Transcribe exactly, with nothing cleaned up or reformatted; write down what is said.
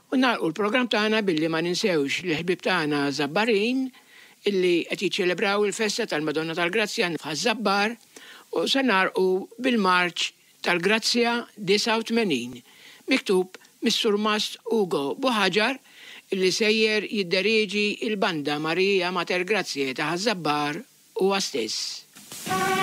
U nagħlqu l-programm tagħna billi ma ninsewx li ħbib tagħna Żabbarin illi qed jiċċelebraw il-festa tal-Madonna tal-Grazzja f'Ħaż-Żabbar u se nagħlqu bil-Marċ tal-Grazzja disa' u tmenin miktub mis-Sur Mast Ugo Buħaġar illi sejjer jiddereġi il-banda Marija Mater Grazzja ta' Ħaż-Żabbar huwa stess.